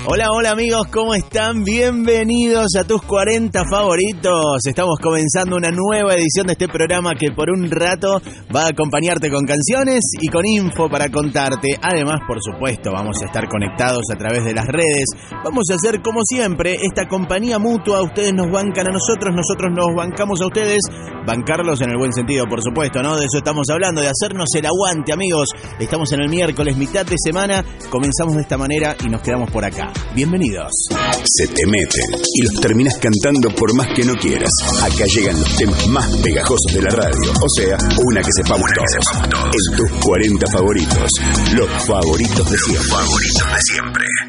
Hola, hola amigos, ¿cómo están? Bienvenidos a tus 40 favoritos. Estamos comenzando una nueva edición de este programa que por un rato va a acompañarte con canciones y con info para contarte. Además, por supuesto, vamos a estar conectados a través de las redes. Vamos a hacer, como siempre, esta compañía mutua. Ustedes nos bancan a nosotros nos bancamos a ustedes. Bancarlos en el buen sentido, por supuesto, ¿no? De eso estamos hablando, de hacernos el aguante, amigos. Estamos en el miércoles, mitad de semana. Comenzamos de esta manera y nos quedamos por acá. Bienvenidos. Se te meten y los terminas cantando por más que no quieras. Acá llegan los temas más pegajosos de la radio. O sea, una que sepamos todos. En tus 40 favoritos. Los favoritos de siempre.